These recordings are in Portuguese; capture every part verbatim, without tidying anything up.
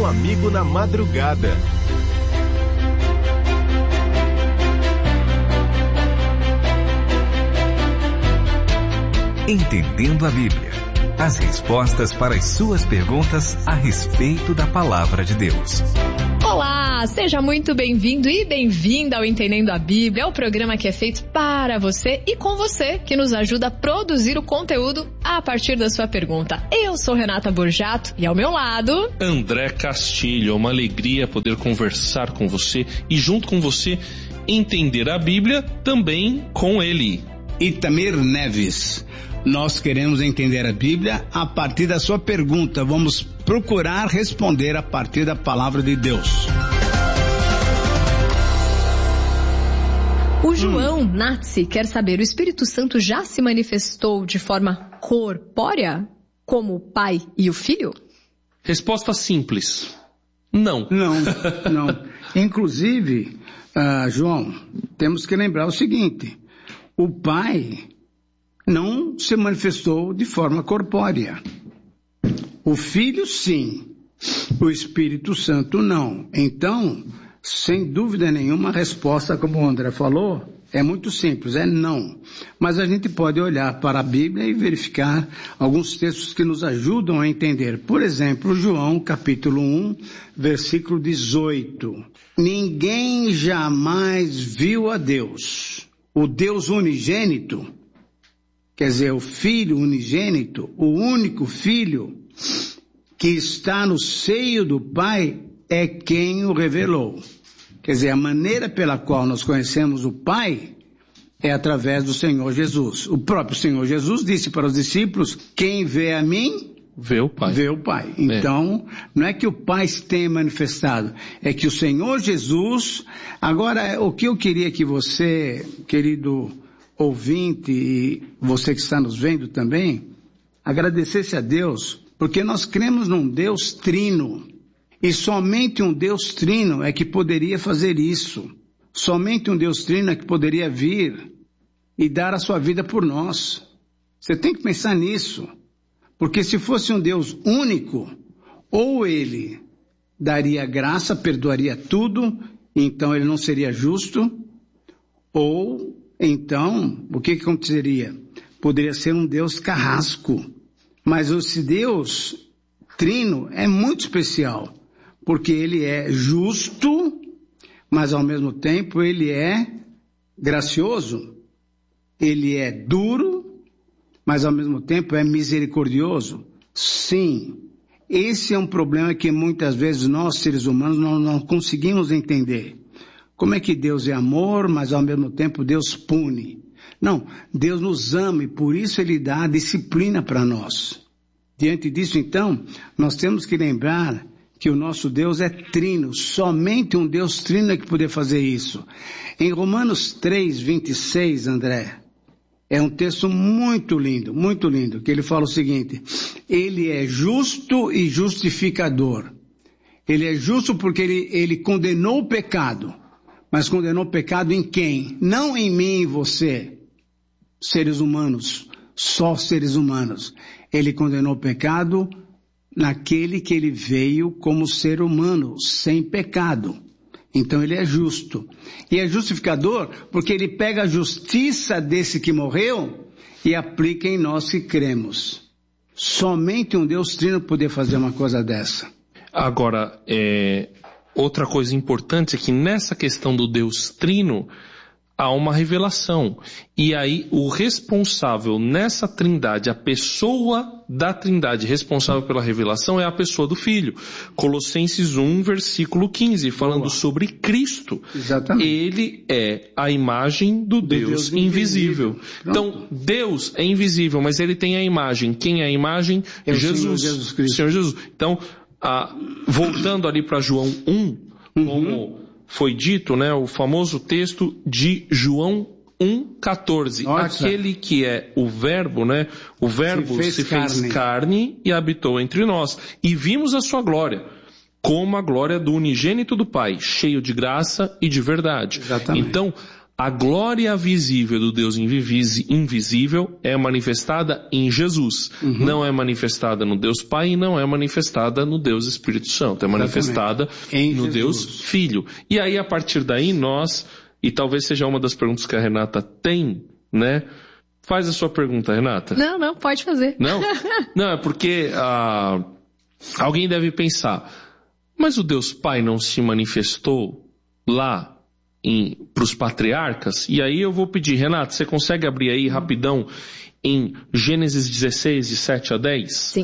amigo na madrugada. Entendendo a Bíblia. As respostas para as suas perguntas a respeito da Palavra de Deus. Olá, seja muito bem-vindo e bem-vinda ao Entendendo a Bíblia, é o programa que é feito para você e com você, que nos ajuda a produzir o conteúdo a partir da sua pergunta. Eu sou Renata Borjato e ao meu lado... André Castilho, é uma alegria poder conversar com você e junto com você entender a Bíblia também com ele. Itamir Neves. Nós queremos entender a Bíblia a partir da sua pergunta. Vamos procurar responder a partir da palavra de Deus. O João hum. Natsi quer saber, o Espírito Santo já se manifestou de forma corpórea, como o Pai e o Filho? Resposta simples. Não. Não, não. Inclusive, uh, João, temos que lembrar o seguinte. O Pai não se manifestou de forma corpórea. O Filho, sim. O Espírito Santo, não. Então, sem dúvida nenhuma, a resposta, como o André falou, é muito simples, é não. Mas a gente pode olhar para a Bíblia e verificar alguns textos que nos ajudam a entender. Por exemplo, João, capítulo um, versículo dezoito. Ninguém jamais viu a Deus. O Deus unigênito, quer dizer, o Filho unigênito, o único Filho que está no seio do Pai é quem o revelou. Quer dizer, a maneira pela qual nós conhecemos o Pai é através do Senhor Jesus. O próprio Senhor Jesus disse para os discípulos, quem vê a mim, vê o Pai. Vê o Pai. Então, é. não é que o Pai se tenha manifestado, é que o Senhor Jesus... Agora, o que eu queria que você, querido ouvinte, e você que está nos vendo também, agradecesse a Deus, porque nós cremos num Deus trino. E somente um Deus trino é que poderia fazer isso. Somente um Deus trino é que poderia vir e dar a sua vida por nós. Você tem que pensar nisso. Porque se fosse um Deus único, ou ele daria graça, perdoaria tudo, então ele não seria justo, ou então, o que, que aconteceria? Poderia ser um Deus carrasco. Mas esse Deus trino é muito especial, porque ele é justo, mas ao mesmo tempo ele é gracioso, ele é duro, mas ao mesmo tempo é misericordioso. Sim, esse é um problema que muitas vezes nós, seres humanos, não, não conseguimos entender. Como é que Deus é amor, mas ao mesmo tempo Deus pune? Não, Deus nos ama e por isso Ele dá a disciplina para nós. Diante disso, então, nós temos que lembrar que o nosso Deus é trino. Somente um Deus trino é que pode fazer isso. Em Romanos três, vinte e seis, André, é um texto muito lindo, muito lindo, que ele fala o seguinte, ele é justo e justificador. Ele é justo porque ele, ele condenou o pecado, mas condenou o pecado em quem? Não em mim e você, seres humanos, só seres humanos. Ele condenou o pecado naquele que ele veio como ser humano, sem pecado. Então ele é justo. E é justificador porque ele pega a justiça desse que morreu e aplica em nós que cremos. Somente um Deus trino poder fazer uma coisa dessa. Agora, é, outra coisa importante é que nessa questão do Deus trino há uma revelação. E aí o responsável nessa trindade, a pessoa da trindade responsável pela revelação é a pessoa do Filho. Colossenses um, versículo quinze, falando Boa. sobre Cristo. Exatamente. Ele é a imagem do, do Deus, Deus invisível. invisível. Então, Deus é invisível, mas ele tem a imagem. Quem é a imagem? É Jesus. Senhor Jesus Cristo. Senhor Jesus. Então, a, voltando ali para João um, uhum. como foi dito, né, o famoso texto de João um, quatorze. Nossa. Aquele que é o verbo, né, o verbo se fez, se fez carne. carne e habitou entre nós. E vimos a sua glória, como a glória do unigênito do Pai, cheio de graça e de verdade. Exatamente. Então, A glória visível do Deus invisível é manifestada em Jesus. Uhum. Não é manifestada no Deus Pai e não é manifestada no Deus Espírito Santo. É manifestada em no Jesus. Deus Filho. E aí, a partir daí, nós, e talvez seja uma das perguntas que a Renata tem, né? Faz a sua pergunta, Renata. Não, não, pode fazer. Não? Não, é porque ah, alguém deve pensar, mas o Deus Pai não se manifestou lá para os patriarcas? E aí eu vou pedir, Renata, você consegue abrir aí rapidão em Gênesis dezesseis, de sete a dez? Sim.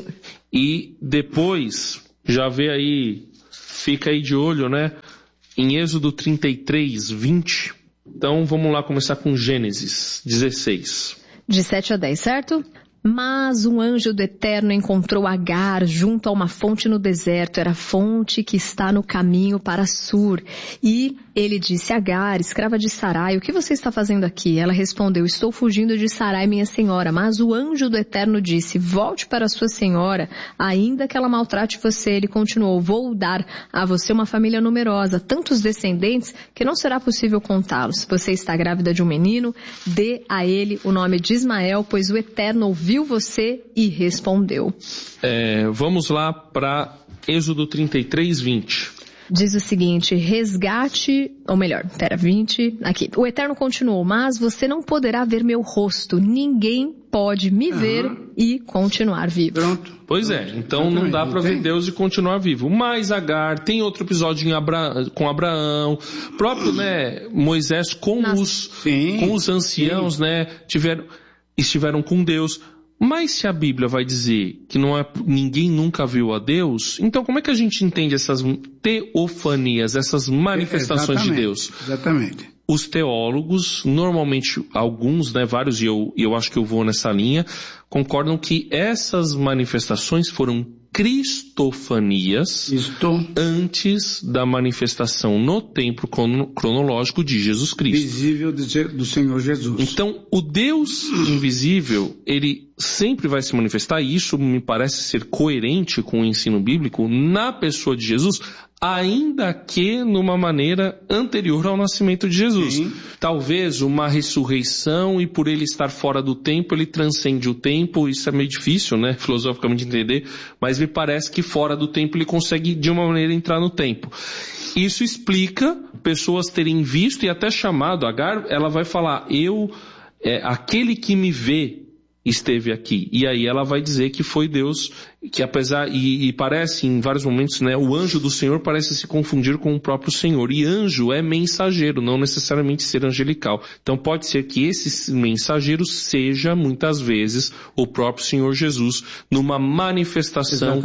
E depois, já vê aí, fica aí de olho, né? Em Êxodo trinta e três, vinte. Então vamos lá começar com Gênesis dezesseis. De sete a dez, certo? Mas um anjo do Eterno encontrou Agar junto a uma fonte no deserto. Era a fonte que está no caminho para Sur. E ele disse, Agar, escrava de Sarai, o que você está fazendo aqui? Ela respondeu, estou fugindo de Sarai, minha senhora. Mas o anjo do Eterno disse, volte para sua senhora, ainda que ela maltrate você. Ele continuou, vou dar a você uma família numerosa, tantos descendentes que não será possível contá-los. Você está grávida de um menino, dê a ele o nome de Ismael, pois o Eterno ouviu você e respondeu. É, vamos lá para Êxodo trinta e três, vinte. Diz o seguinte, resgate, ou melhor, pera, vinte, aqui. O Eterno continuou, mas você não poderá ver meu rosto, ninguém pode me uhum. ver e continuar vivo. Pronto. Pois é, então não dá para ver Deus e continuar vivo. Mas Agar, tem outro episódio em Abra... com Abraão, próprio, né, Moisés com Nossa. os sim, com os anciãos, sim. né, tiveram, estiveram com Deus. Mas se a Bíblia vai dizer que não é, ninguém nunca viu a Deus, então como é que a gente entende essas teofanias, essas manifestações exatamente, de Deus? Exatamente. Os teólogos, normalmente alguns, né, vários, e eu, eu acho que eu vou nessa linha, concordam que essas manifestações foram cristofanias Isto. antes da manifestação no tempo cronológico de Jesus Cristo. Visível do Senhor Jesus. Então, o Deus invisível, ele sempre vai se manifestar, e isso me parece ser coerente com o ensino bíblico, na pessoa de Jesus, ainda que numa maneira anterior ao nascimento de Jesus. Sim. Talvez uma ressurreição, e por ele estar fora do tempo, ele transcende o tempo. Isso é meio difícil, né, filosoficamente entender, mas me parece que fora do tempo ele consegue de uma maneira entrar no tempo. Isso explica pessoas terem visto e até chamado Agar, ela vai falar, eu, é, aquele que me vê, esteve aqui. E aí ela vai dizer que foi Deus, que apesar, e, e parece em vários momentos, né, o anjo do Senhor parece se confundir com o próprio Senhor. E anjo é mensageiro, não necessariamente ser angelical. Então pode ser que esse mensageiro seja, muitas vezes, o próprio Senhor Jesus, numa manifestação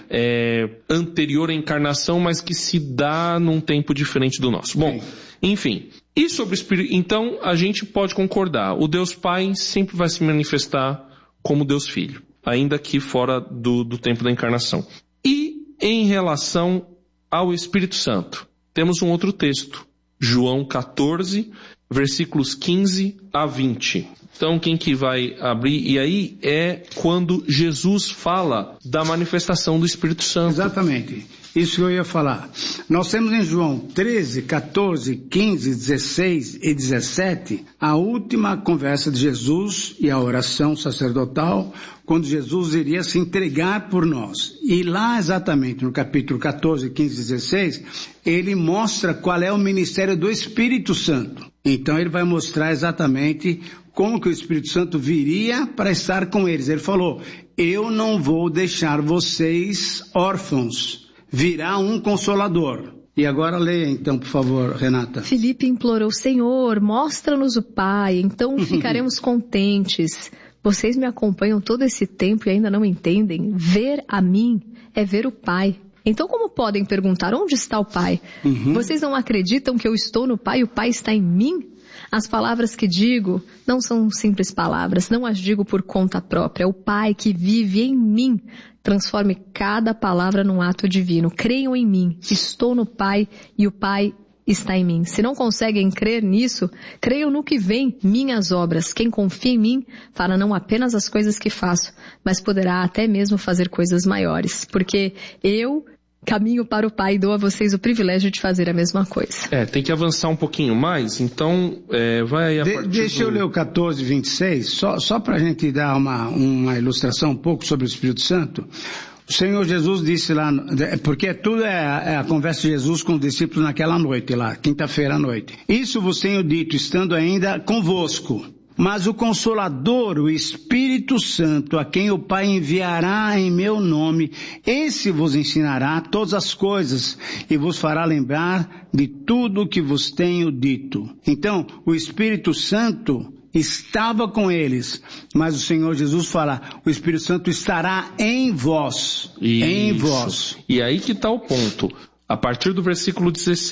é, anterior à encarnação, mas que se dá num tempo diferente do nosso. Bom, enfim... E sobre o Espírito, então a gente pode concordar, o Deus Pai sempre vai se manifestar como Deus Filho, ainda que fora do, do tempo da encarnação. E em relação ao Espírito Santo, temos um outro texto, João quatorze, versículos quinze a vinte. Então quem que vai abrir? E aí é quando Jesus fala da manifestação do Espírito Santo. Exatamente. Isso que eu ia falar. Nós temos em João treze, quatorze, quinze, dezesseis e dezessete a última conversa de Jesus e a oração sacerdotal, quando Jesus iria se entregar por nós. E lá exatamente no capítulo quatorze, quinze e dezesseis, ele mostra qual é o ministério do Espírito Santo. Então ele vai mostrar exatamente como que o Espírito Santo viria para estar com eles. Ele falou, eu não vou deixar vocês órfãos. Virá um consolador. E agora leia então, por favor, Renata. Filipe implorou, Senhor, mostra-nos o Pai, então ficaremos contentes. Vocês me acompanham todo esse tempo e ainda não entendem? Ver a mim é ver o Pai. Então como podem perguntar, onde está o Pai? Uhum. Vocês não acreditam que eu estou no Pai e o Pai está em mim? As palavras que digo não são simples palavras, não as digo por conta própria. É o Pai que vive em mim. Transforme cada palavra num ato divino. Creiam em mim. Estou no Pai e o Pai está em mim. Se não conseguem crer nisso, creiam no que vem, minhas obras. Quem confia em mim fará não apenas as coisas que faço, mas poderá até mesmo fazer coisas maiores. Porque eu caminho para o Pai e dou a vocês o privilégio de fazer a mesma coisa. É, tem que avançar um pouquinho mais, então é, vai a de, partir Deixa do... eu ler o catorze, vinte e seis, só, só para a gente dar uma, uma ilustração um pouco sobre o Espírito Santo. O Senhor Jesus disse lá, porque tudo é a, é a conversa de Jesus com os discípulos naquela noite lá, quinta-feira à noite. Isso vos tenho dito, estando ainda convosco. Mas o Consolador, o Espírito Santo, a quem o Pai enviará em meu nome, esse vos ensinará todas as coisas e vos fará lembrar de tudo o que vos tenho dito. Então, o Espírito Santo estava com eles, mas o Senhor Jesus fala, o Espírito Santo estará em vós. Isso. Em vós. E aí que está o ponto. A partir do versículo dezesseis.